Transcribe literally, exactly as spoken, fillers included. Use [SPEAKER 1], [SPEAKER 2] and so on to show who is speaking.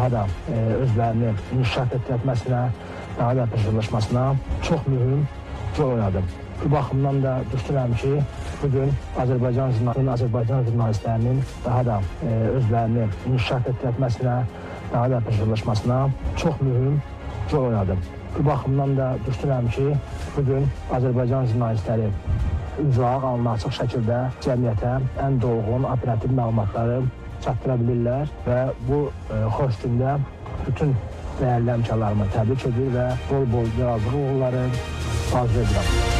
[SPEAKER 1] daha da e, özlərini inkişaf etdirməsinə, daha da prezientlaşmasına çox mühüm rol oynadım. Bu baxımdan da düşünürəm ki, bugün Azərbaycan jurnalistlərinin, Azərbaycan jurnalistlərinin daha da e, özlərini inkişaf etdirməsinə, daha da prezientlaşmasına çox mühüm rol oynadım. Bu baxımdan da düşünürəm ki, bugün Azərbaycan jurnalistləri uzaq, alnı açıq şəkildə cəmiyyətə ən dolğun, operativ məlumatları çatdıra bilirlər və bu e, xoş gündə bütün dəyərli həmkarlarımı təbrik edir və bol-bol yazılı uğurları arzu edirəm.